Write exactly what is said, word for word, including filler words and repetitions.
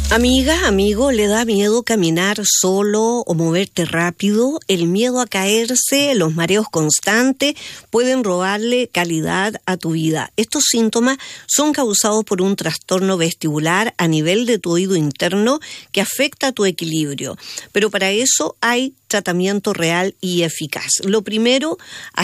Amiga, amigo, ¿le da miedo caminar solo o moverte rápido? El miedo a caerse, los mareos constantes pueden robarle calidad a tu vida. Estos síntomas son causados por un trastorno vestibular a nivel de tu oído interno que afecta tu equilibrio. Pero para eso hay tratamiento real y eficaz. Lo primero,